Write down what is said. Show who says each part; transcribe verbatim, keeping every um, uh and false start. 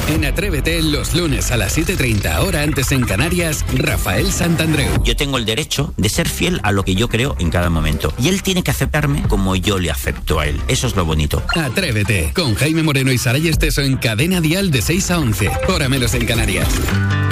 Speaker 1: En Atrévete, los lunes a las siete treinta, hora antes en Canarias, Rafael Santandreu.
Speaker 2: Yo tengo el derecho de ser fiel a lo que yo creo en cada momento. Y él tiene que aceptarme como yo le acepto a él. Eso es lo bonito.
Speaker 1: Atrévete, con Jaime Moreno y Saray Esteso en Cadena Dial de seis a once, hora menos en Canarias.